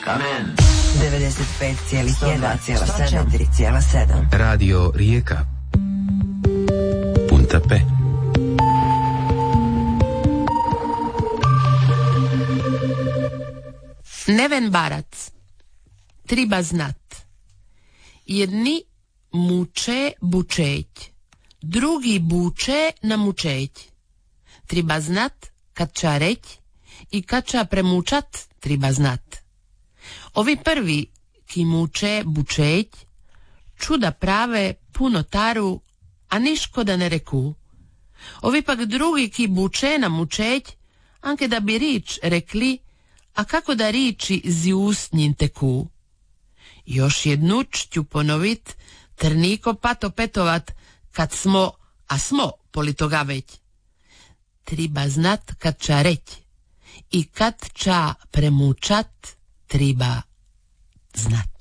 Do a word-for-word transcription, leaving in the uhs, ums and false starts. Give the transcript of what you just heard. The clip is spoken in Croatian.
Kamen. devedeset pet zarez jedan zarez četiri zarez sedam. Radio Rijeka. Punta P. Neven Barac. Triba znat. Jedni muče bučeć, drugi buče na mučeć. Triba znat kad ča reć i kad ča premučat, triba znat. Ovi prvi ki muče bučeć, čuda prave puno taru, a niško da ne reku. Ovi pak drugi ki buče na mučeć, anke da bi rič rekli, a kako da riči zi ustnjin teku. Još jednu ću ponovit, ter niko pato petovat, kad smo, a smo politoga već. Triba znat kad ča reć i kad ča premučat, triba znat.